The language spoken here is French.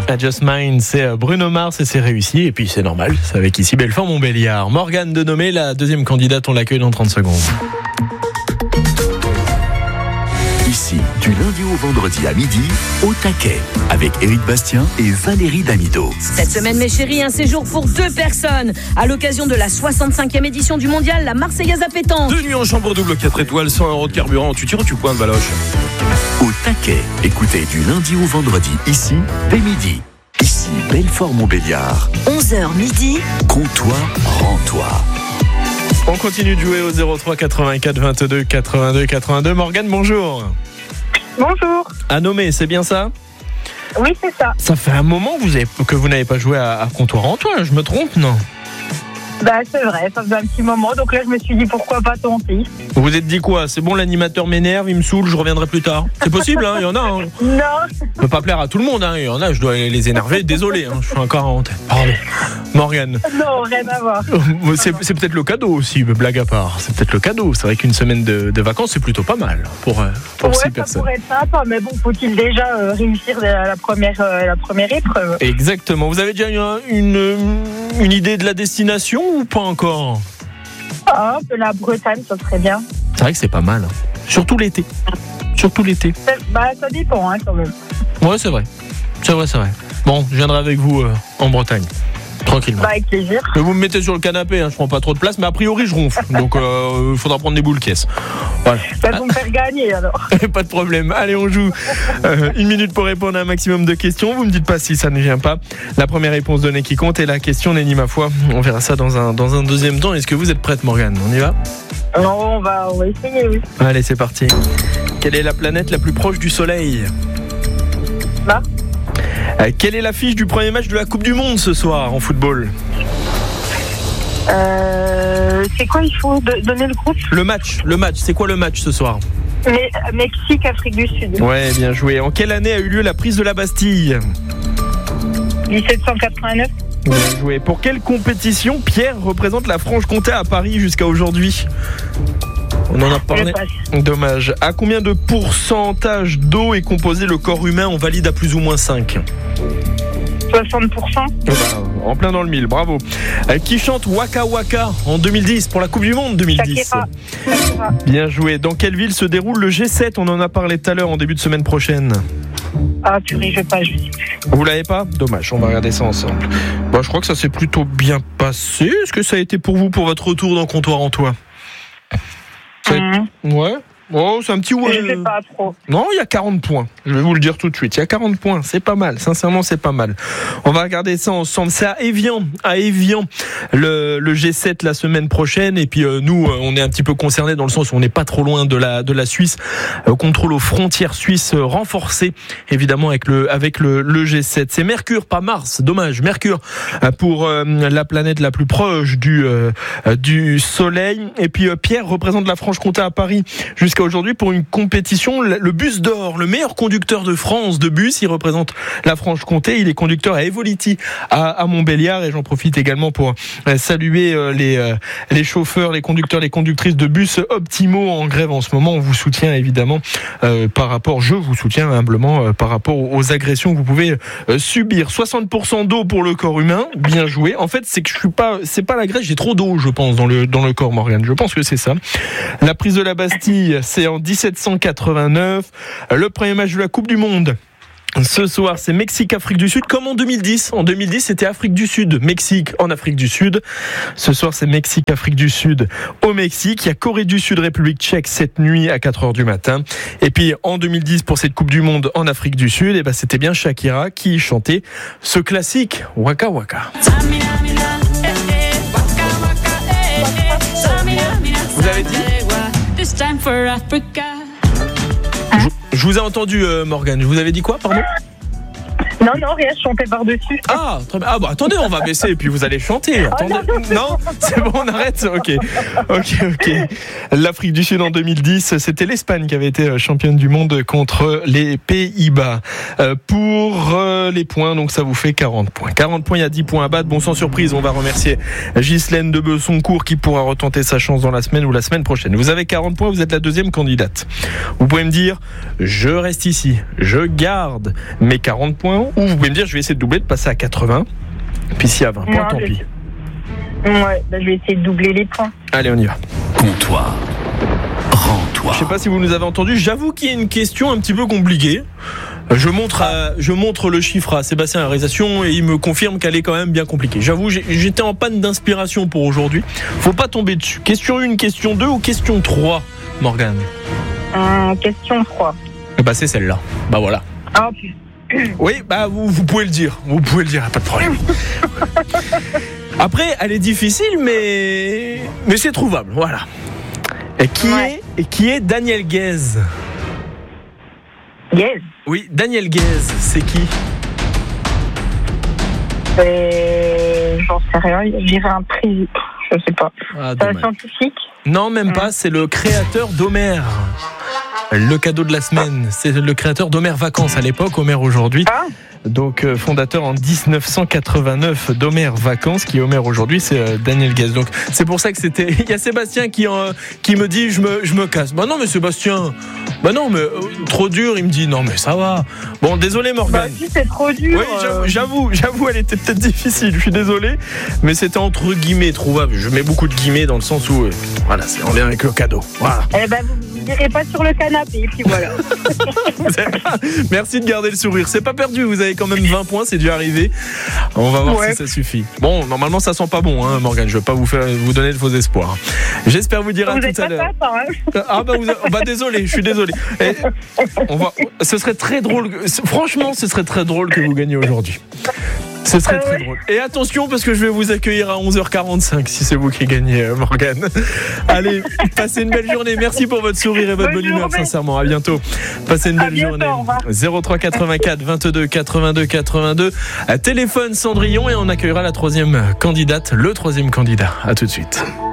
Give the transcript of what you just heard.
Just Mine, c'est Bruno Mars et c'est réussi. Et puis c'est normal, c'est avec ici Belfort-Montbéliard. Morgane Denomé, la deuxième candidate, on l'accueille dans 30 secondes. Ici, du lundi au vendredi à midi, au taquet, avec Éric Bastien et Valérie Damido. Cette semaine, mes chéris, un séjour pour 2 personnes. À l'occasion de la 65e édition du mondial, la Marseillaise à pétanque. 2 nuits en chambre double, 4 étoiles, 100 € de carburant. Tu tires ou tu pointes, Valoche? Au taquet, écoutez du lundi au vendredi, ici, dès midi. Ici, Belfort-Montbéliard. 11h midi. Comptoir, rends-toi. On continue de jouer au 03 84 22 82 82. Morgane, bonjour. Bonjour. À nommer, c'est bien ça? Oui, c'est ça. Ça fait un moment que vous n'avez pas joué à Comptoir Antoine, je me trompe, non? Bah, c'est vrai, ça faisait un petit moment, donc là je me suis dit pourquoi pas tenter. Vous vous êtes dit quoi? C'est bon, l'animateur m'énerve, il me saoule, je reviendrai plus tard. C'est possible, hein, il y en a. Hein. Non. Je peux pas plaire à tout le monde, hein. Il y en a, je dois les énerver. Désolé, hein, je suis encore en tête. Pardon. Morgane. Non, rien à voir. C'est peut-être le cadeau aussi, blague à part. C'est peut-être le cadeau. C'est vrai qu'une semaine de vacances, c'est plutôt pas mal pour 6 personnes. Ça pourrait être sympa, mais bon, faut-il déjà réussir la première épreuve? Exactement. Vous avez déjà une idée de la destination ou pas encore? Ah, la Bretagne, ça serait bien. C'est vrai que c'est pas mal. Surtout l'été. Bah, ça dépend, hein, quand même. Ouais, c'est vrai. Bon, je viendrai avec vous en Bretagne. Tranquillement. Bah, avec plaisir. Vous me mettez sur le canapé, hein, je prends pas trop de place, mais a priori je ronfle. Donc il faudra prendre des boules caisses. Voilà. Ça va me faire gagner alors. Pas de problème. Allez, on joue 1 minute pour répondre à un maximum de questions. Vous me dites pas si ça ne vient pas. La première réponse donnée qui compte et la question n'est ni ma foi. On verra ça dans un deuxième temps. Est-ce que vous êtes prête, Morgane? On y va? Non, on va essayer, oui. Allez, c'est parti. Quelle est la planète la plus proche du Soleil? Là. Quelle est l'affiche du premier match de la Coupe du Monde ce soir en football? C'est quoi, il faut donner le groupe? Le match, c'est quoi le match ce soir? Mexique, Afrique du Sud. Ouais, bien joué. En quelle année a eu lieu la prise de la Bastille? 1789. Bien joué. Pour quelle compétition Pierre représente la Franche-Comté à Paris jusqu'à aujourd'hui? On en a parlé. Dommage. À combien de pourcentage d'eau est composé le corps humain? On valide à plus ou moins 5. 60%. En plein dans le mille, bravo. Qui chante Waka Waka en 2010 pour la Coupe du Monde 2010? Shakira. Bien joué. Dans quelle ville se déroule le G7? On en a parlé tout à l'heure en début de semaine prochaine. Ah purée, je sais pas. Vous l'avez pas? Dommage, on va regarder ça ensemble. Je crois que ça s'est plutôt bien passé. Est-ce que ça a été pour vous pour votre retour dans Comptoir Antoine? Ouais. Oh, c'est un petit ouais. Je sais pas trop. Non, il y a 40 points. Je vais vous le dire tout de suite. Il y a 40 points. C'est pas mal. Sincèrement, c'est pas mal. On va regarder ça ensemble. C'est à Évian, le G7 la semaine prochaine. Et puis, nous, on est un petit peu concernés dans le sens où on n'est pas trop loin de la Suisse. Contrôle aux frontières suisses renforcé, évidemment, avec le G7. C'est Mercure, pas Mars. Dommage. Mercure pour la planète la plus proche du Soleil. Et puis, Pierre représente la Franche-Comté à Paris jusqu'à aujourd'hui pour une compétition, le bus d'or, le meilleur conducteur de France de bus. Il représente la Franche-Comté. Il est conducteur à Evolity à Montbéliard. Et j'en profite également pour saluer les chauffeurs, les conducteurs, les conductrices de bus Optimo en grève en ce moment. On vous soutient évidemment je vous soutiens humblement par rapport aux agressions que vous pouvez subir. 60% d'eau pour le corps humain. Bien joué. En fait, c'est que c'est pas la graisse, j'ai trop d'eau, je pense, dans le corps, Morgane. Je pense que c'est ça. La prise de la Bastille, c'est en 1789. Le premier match de la Coupe du Monde. Ce soir, c'est Mexique-Afrique du Sud, comme en 2010. En 2010, c'était Afrique du Sud, Mexique en Afrique du Sud. Ce soir, c'est Mexique-Afrique du Sud au Mexique. Il y a Corée du Sud, République tchèque cette nuit à 4h du matin. Et puis, en 2010, pour cette Coupe du Monde en Afrique du Sud, c'était bien Shakira qui chantait ce classique, Waka Waka. Vous avez dit? Je vous ai entendu, Morgane. Je vous avais dit quoi, pardon? Non, rien, je chantais par-dessus. Ah, très bien. Attendez, on va baisser et puis vous allez chanter. Attendez. Non, c'est bon, on arrête. Ok. L'Afrique du Sud en 2010, c'était l'Espagne qui avait été championne du monde contre les Pays-Bas. Pour les points, donc ça vous fait 40 points. 40 points, il y a 10 points à battre. Bon, sans surprise, on va remercier Ghislaine de Besoncourt qui pourra retenter sa chance dans la semaine ou la semaine prochaine. Vous avez 40 points, vous êtes la deuxième candidate. Vous pouvez me dire, je reste ici, je garde mes 40 points Ou vous pouvez me dire, je vais essayer de doubler, de passer à 80. Puis s'il y a 20 points, tant pis. Ouais, je vais essayer de doubler les points. Allez, on y va. Comptoir. Rends-toi. Je sais pas si vous nous avez entendu. J'avoue qu'il y a une question un petit peu compliquée. Je montre le chiffre à Sébastien à la réalisation et il me confirme qu'elle est quand même bien compliquée. J'avoue, j'étais en panne d'inspiration pour aujourd'hui. Faut pas tomber dessus. Question 1, question 2 ou question 3, Morgane? Question 3. Bah c'est celle-là. Bah voilà. Ah, putain. Oui, bah vous pouvez le dire. Vous pouvez le dire, pas de problème. Après, elle est difficile, mais c'est trouvable. Voilà. Et qui est Daniel Guèze? Yes. Oui, Daniel Guèze, c'est qui? J'en sais rien. Je dirais un prix. Je sais pas. C'est un scientifique? Non, même pas. C'est le créateur d'Homer. Le cadeau de la semaine. C'est le créateur d'Homer Vacances à l'époque, Homer aujourd'hui. Ah. Donc fondateur en 1989 d'Homer Vacances, qui est Homer aujourd'hui, c'est Daniel Guèze. Donc c'est pour ça que c'était. Il y a Sébastien qui me dit je me casse. Bah non mais Sébastien, bah non mais trop dur. Il me dit non mais ça va. Bon désolé Morgane. Bah si c'est trop dur. Oui j'avoue elle était peut-être difficile. Je suis désolé, mais c'était entre guillemets trouvable. Je mets beaucoup de guillemets dans le sens où voilà c'est en lien avec le cadeau. Voilà. Eh ben vous n'irez pas sur le canapé et puis voilà. Merci de garder le sourire. C'est pas perdu. Vous avez quand même 20 points, c'est dû arriver. On va voir si ça suffit. Bon, normalement ça sent pas bon, hein, Morgane. Je veux pas vous donner de faux espoirs. J'espère vous dire à tout à l'heure. Ah bah désolé, je suis désolé. Ce serait très drôle. Franchement, ce serait très drôle que vous gagniez aujourd'hui. Ce serait très drôle. Et attention parce que je vais vous accueillir à 11h45 si c'est vous qui gagnez, Morgane. Allez, passez une belle journée. Merci pour votre sourire et votre bonne humeur, sincèrement. À bientôt. Passez une belle journée. 03 84 22 82 82. Téléphone Cendrillon et on accueillera le troisième candidat. À tout de suite.